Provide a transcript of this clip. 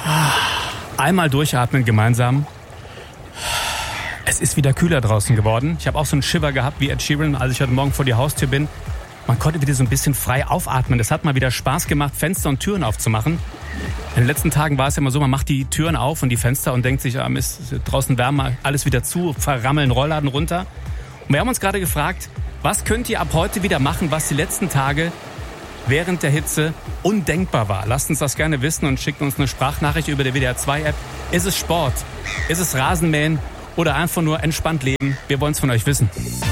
Einmal durchatmen gemeinsam. Es ist wieder kühler draußen geworden. Ich habe auch so einen Shiver gehabt wie Ed Sheeran, als ich heute Morgen vor die Haustür bin. Man konnte wieder so ein bisschen frei aufatmen. Es hat mal wieder Spaß gemacht, Fenster und Türen aufzumachen. In den letzten Tagen war es ja immer so, man macht die Türen auf und die Fenster und denkt sich, ist draußen wärmer, alles wieder zu, verrammeln Rollladen runter. Und wir haben uns gerade gefragt, was könnt ihr ab heute wieder machen, was die letzten Tage während der Hitze undenkbar war? Lasst uns das gerne wissen und schickt uns eine Sprachnachricht über die WDR 2 App. Ist es Sport? Ist es Rasenmähen? Oder einfach nur entspannt leben? Wir wollen es von euch wissen.